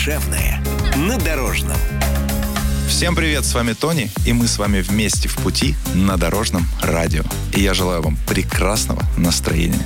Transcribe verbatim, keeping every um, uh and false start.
Душевное на Дорожном. Всем привет, с вами Тони, и мы с вами вместе в пути на Дорожном радио. И я желаю вам прекрасного настроения.